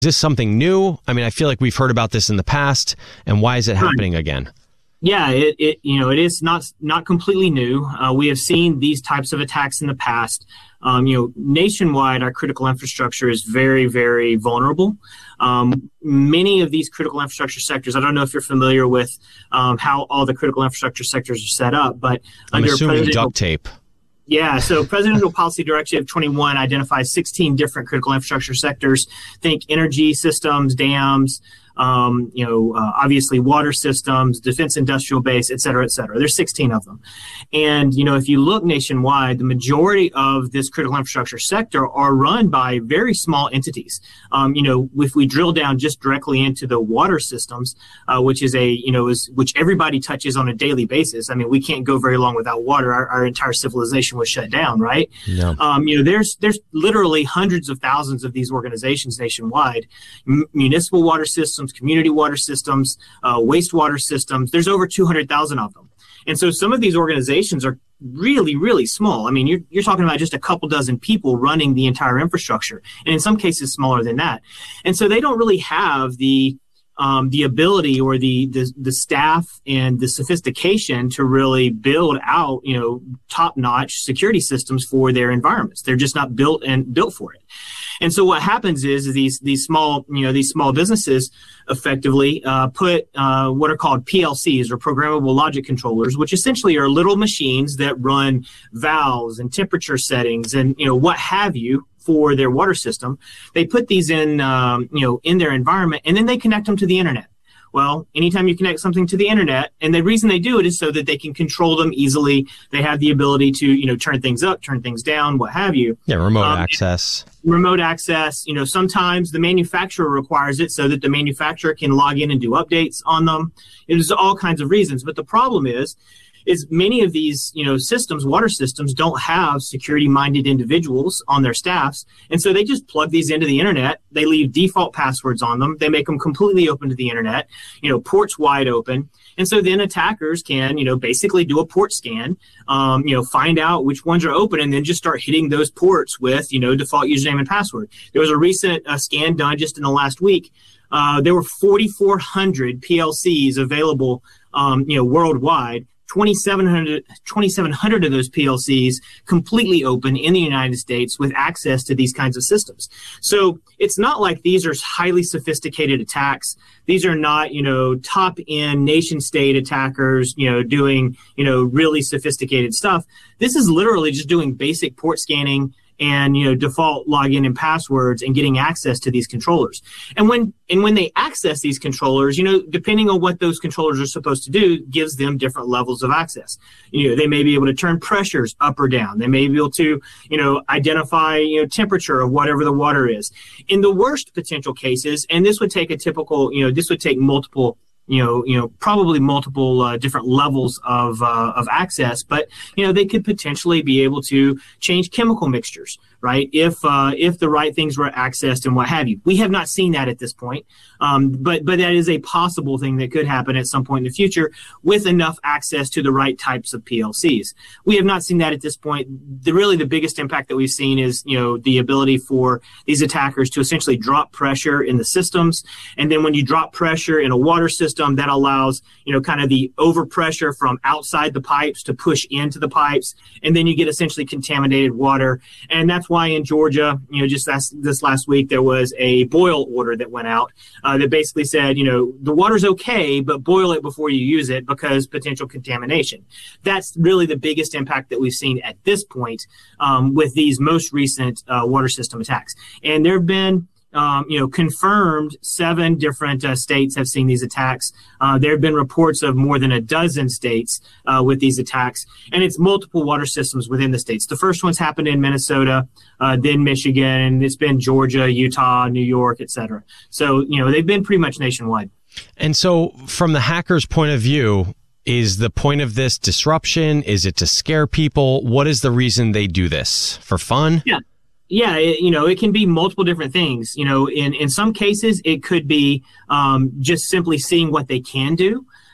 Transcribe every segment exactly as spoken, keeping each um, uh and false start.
Is this something new? I mean, I feel like we've heard about this in the past, and why is it happening again? Yeah, it, it you know it is not not completely new. Uh, we have seen these types of attacks in the past. Um, you know, nationwide, our critical infrastructure is very, very vulnerable. Um, many of these critical infrastructure sectors, I don't know if you're familiar with um, how all the critical infrastructure sectors are set up, but I'm under assuming duct tape. Yeah, so Presidential Policy Directive twenty-one identifies sixteen different critical infrastructure sectors. Think energy systems, dams, um, you know, uh, obviously water systems, defense industrial base, et cetera, et cetera. There's sixteen of them. And, you know, if you look nationwide, the majority of this critical infrastructure sector are run by very small entities. Um, you know, if we drill down just directly into the water systems, uh, which is a, you know, is which everybody touches on a daily basis. I mean, we can't go very long without water. Our, our entire civilization was shut down, right? Yeah. Um, you know, there's there's literally hundreds of thousands of these organizations nationwide, M- municipal water systems, community water systems, uh, wastewater systems. There's over two hundred thousand of them. And so some of these organizations are really, really small. I mean, you're, you're talking about just a couple dozen people running the entire infrastructure, and in some cases smaller than that. And so they don't really have the um, the ability or the, the the staff and the sophistication to really build out, you know, top-notch security systems for their environments. They're just not built and built for it. And so what happens is, is these these small you know these small businesses effectively uh, put uh, what are called P L Cs, or programmable logic controllers, which essentially are little machines that run valves and temperature settings and you know what have you for their water system. They put these in um, you know in their environment, and then they connect them to the internet. Well, anytime you connect something to the internet, and the reason they do it is so that they can control them easily. They have the ability to, you know, turn things up, turn things down, what have you. Yeah, remote um, access. Remote access. You know, sometimes the manufacturer requires it so that the manufacturer can log in and do updates on them. There's all kinds of reasons. But the problem is, is many of these, you know, systems, water systems, don't have security-minded individuals on their staffs. And so they just plug these into the internet. They leave default passwords on them. They make them completely open to the internet, you know, ports wide open. And so then attackers can, you know, basically do a port scan, um, you know, find out which ones are open, and then just start hitting those ports with, you know, default username and password. There was a recent uh, scan done just in the last week. Uh, there were forty-four hundred P L Cs available, um, you know, worldwide. twenty-seven hundred, twenty-seven hundred of those P L Cs completely open in the United States with access to these kinds of systems. So it's not like these are highly sophisticated attacks. These are not, you know, top-end nation-state attackers, you know, doing, you know, really sophisticated stuff. This is literally just doing basic port scanning and, you know, default login and passwords and getting access to these controllers. And when and when they access these controllers, you know, depending on what those controllers are supposed to do, gives them different levels of access. You know, they may be able to turn pressures up or down. They may be able to, you know, identify, you know, temperature of whatever the water is. In the worst potential cases, and this would take a typical, you know, this would take multiple you know, you know, probably multiple uh, different levels of uh, of access, but you know, they could potentially be able to change chemical mixtures, right? If uh, if the right things were accessed and what have you. We have not seen that at this point, um, but but that is a possible thing that could happen at some point in the future with enough access to the right types of P L Cs. We have not seen that at this point. The really the biggest impact that we've seen is, you know, the ability for these attackers to essentially drop pressure in the systems, and then when you drop pressure in a water system, that allows, you know, kind of the overpressure from outside the pipes to push into the pipes, and then you get essentially contaminated water. And that's why in Georgia, you know, just last, this last week, there was a boil order that went out uh, that basically said, you know, the water's okay, but boil it before you use it because potential contamination. That's really the biggest impact that we've seen at this point um, with these most recent uh, water system attacks. And there have been Um, you know, confirmed seven different uh, states have seen these attacks. Uh, there have been reports of more than a dozen states uh, with these attacks, and it's multiple water systems within the states. The first one's happened in Minnesota, uh, then Michigan. It's been Georgia, Utah, New York, et cetera. So, you know, they've been pretty much nationwide. And so from the hacker's point of view, is the point of this disruption? Is it to scare people? What is the reason they do this? For fun? Yeah. Yeah, it, you know, it can be multiple different things. You know, in, in some cases, it could be um, just simply seeing what they can do.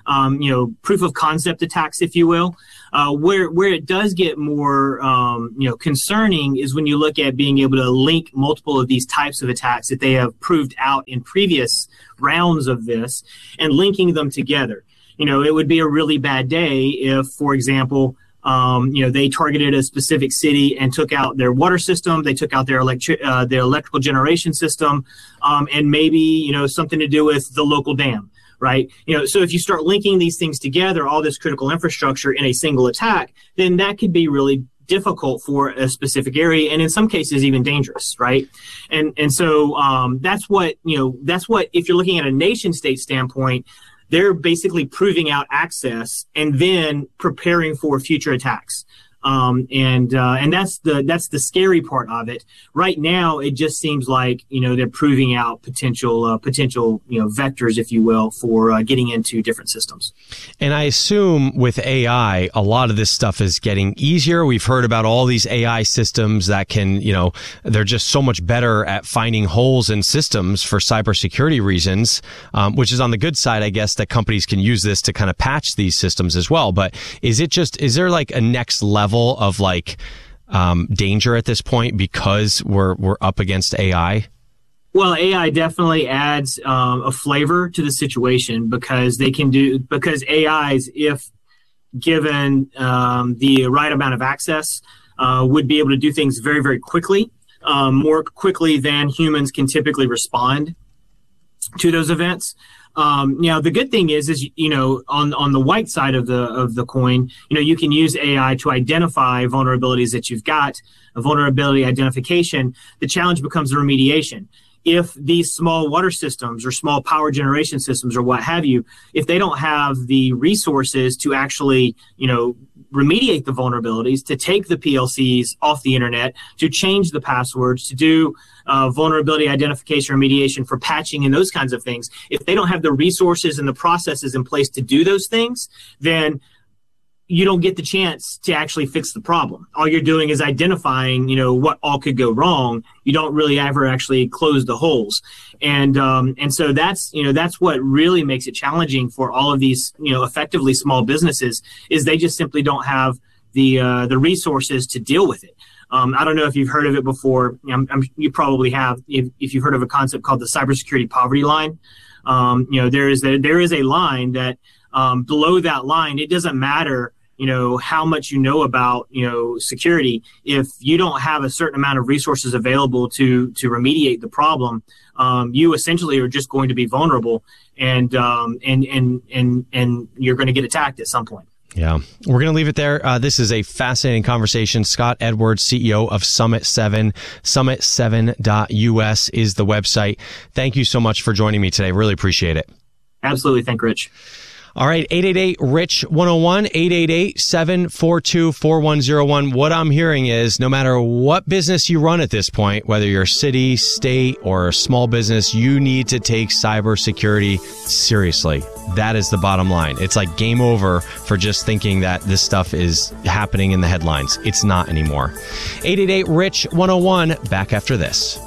um, you know, proof of concept attacks, if you will. Uh, where where it does get more um, you know concerning is when you look at being able to link multiple of these types of attacks that they have proved out in previous rounds of this and linking them together. You know, it would be a really bad day if, for example, um, you know, they targeted a specific city and took out their water system, they took out their electric uh, their electrical generation system, um, and maybe you know something to do with the local dam. Right. You know, so if you start linking these things together, all this critical infrastructure in a single attack, then that could be really difficult for a specific area, and in some cases even dangerous. Right. And and so um, that's what you know. That's what if you're looking at a nation state standpoint, they're basically proving out access and then preparing for future attacks. Um, and uh, and that's the that's the scary part of it. Right now, it just seems like you know they're proving out potential uh, potential you know vectors, if you will, for uh, getting into different systems. And I assume with A I, a lot of this stuff is getting easier. We've heard about all these A I systems that can you know they're just so much better at finding holes in systems for cybersecurity reasons, um, which is on the good side, I guess, that companies can use this to kind of patch these systems as well. But is it just is there like a next level of like um, danger at this point because we're we're up against A I? Well, A I definitely adds um, a flavor to the situation because they can do because A Is, if given um, the right amount of access, uh, would be able to do things very, very quickly, um, more quickly than humans can typically respond to those events. Um, now, the good thing is, is you know, on on the white side of the of the coin, you know, you can use A I to identify vulnerabilities that you've got, a vulnerability identification. The challenge becomes the remediation. If these small water systems or small power generation systems or what have you, if they don't have the resources to actually, you know, remediate the vulnerabilities, to take the P L Cs off the internet, to change the passwords, to do uh, vulnerability identification remediation for patching and those kinds of things, if they don't have the resources and the processes in place to do those things, then you don't get the chance to actually fix the problem. All you're doing is identifying, you know, what all could go wrong. You don't really ever actually close the holes. And, um, and so that's, you know, that's what really makes it challenging for all of these, you know, effectively small businesses is they just simply don't have the, uh, the resources to deal with it. Um, I don't know if you've heard of it before. I'm, I'm, you probably have, if, if you've heard of a concept called the cybersecurity poverty line. Um, you know, there is a, there is a line that, um, below that line, it doesn't matter, you know, how much you know about, you know, security. If you don't have a certain amount of resources available to to remediate the problem, um, you essentially are just going to be vulnerable, and um, and and and and you're going to get attacked at some point. Yeah, we're going to leave it there. Uh, this is a fascinating conversation. Scott Edwards, C E O of Summit seven, summit seven dot U S is the website. Thank you so much for joining me today. Really appreciate it. Absolutely. Thank you, Rich. All right, eight eight eight, R I C H, one oh one, eight eight eight, seven four two, four one oh one. What I'm hearing is no matter what business you run at this point, whether you're city, state, or a small business, you need to take cybersecurity seriously. That is the bottom line. It's like game over for just thinking that this stuff is happening in the headlines. It's not anymore. eight eight eight, R I C H, one oh one, back after this.